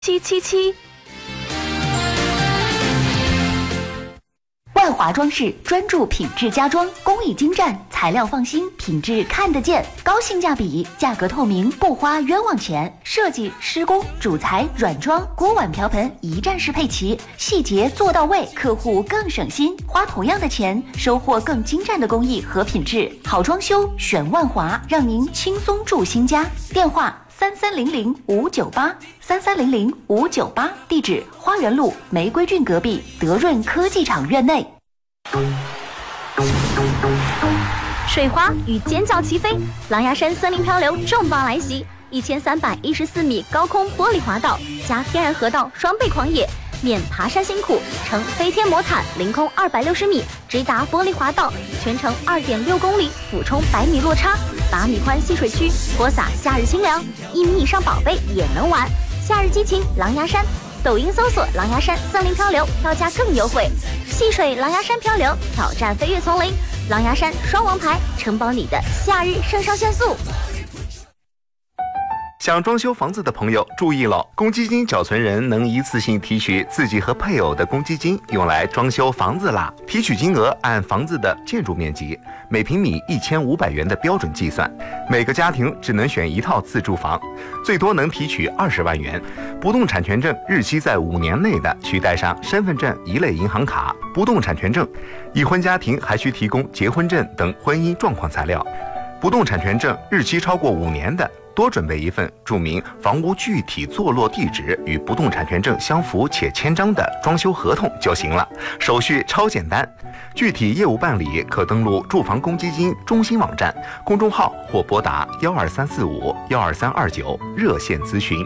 777。 万华装饰专注品质家装，工艺精湛，材料放心，品质看得见，高性价比，价格透明，不花冤枉钱。设计、施工、主材、软装、锅碗瓢盆一站式配齐，细节做到位，客户更省心。花同样的钱，收获更精湛的工艺和品质。好装修选万华，让您轻松住新家。电话3300-598，3300-598，地址花园路玫瑰郡隔壁德润科技厂院内。 水花与尖叫齐飞，狼牙山森林漂流重磅来袭，1314米高空玻璃滑道加天然河道双倍狂野，免爬山辛苦，乘飞天魔毯凌空260米直达玻璃滑道，全程2.6公里，俯冲100米落差，8米宽戏水区，泼洒夏日清凉，1米以上宝贝也能玩。夏日激情狼牙山，抖音搜索狼牙山森林漂流，票价更优惠。戏水狼牙山漂流，挑战飞跃丛林，狼牙山双王牌，承包你的夏日肾上腺素。 想装修房子的朋友注意了，公积金缴存人能一次性提取自己和配偶的公积金，用来装修房子啦。提取金额按房子的建筑面积，每平米1500元的标准计算，每个家庭只能选一套自住房，最多能提取20万元。不动产权证日期在5年内的，需带上身份证一类银行卡、不动产权证。已婚家庭还需提供结婚证等婚姻状况材料。不动产权证日期超过5年的，多准备一份注明房屋具体坐落地址与不动产权证相符且签章的装修合同就行了，手续超简单。具体业务办理可登录住房公积金中心网站、公众号或拨打12345-12329热线咨询。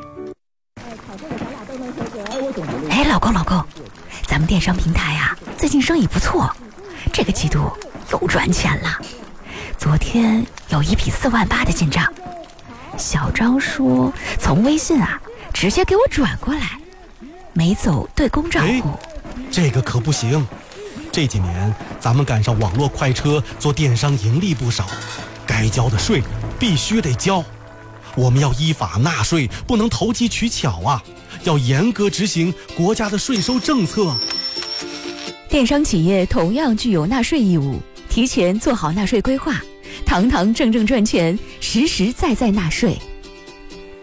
哎，老公，咱们电商平台啊，最近生意不错，这个季度又赚钱了。昨天有一笔4万8的进账，小张说从微信啊直接给我转过来，没走对公账户。 这个可不行，这几年咱们赶上网络快车，做电商盈利不少，该交的税必须得交。我们要依法纳税，不能投机取巧啊，要严格执行国家的税收政策。 电商企业同样具有纳税义务，提前做好纳税规划，堂堂正正赚钱，实实在在纳税。